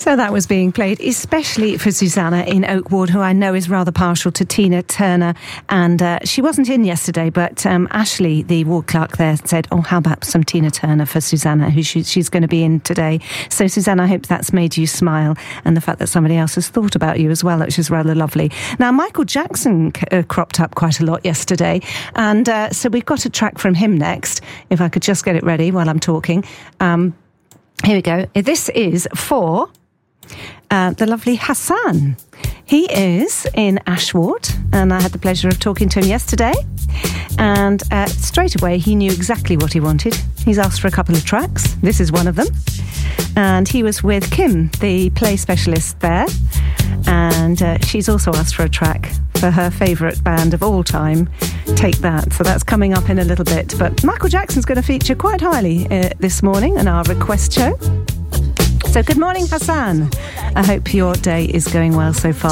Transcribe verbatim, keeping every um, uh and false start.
So that was being played especially for Susanna in Oak Ward, who I know is rather partial to Tina Turner. And uh, she wasn't in yesterday, but um, Ashley, the ward clerk there, said, oh, how about some Tina Turner for Susanna, who she, she's going to be in today. So, Susanna, I hope that's made you smile, and the fact that somebody else has thought about you as well, which is rather lovely. Now, Michael Jackson uh, cropped up quite a lot yesterday, and uh, so we've got a track from him next, if I could just get it ready while I'm talking. Um, here we go. This is for... Uh, the lovely Hassan. He is in Ashward, and I had the pleasure of talking to him yesterday, and uh, straight away he knew exactly what he wanted. He's asked for a couple of tracks. This is one of them, and he was with Kim, the play specialist there, and uh, she's also asked for a track for her favourite band of all time, Take That. So that's coming up in a little bit, but Michael Jackson's going to feature quite highly uh, this morning in our request show. So good morning, Hassan. I hope your day is going well so far.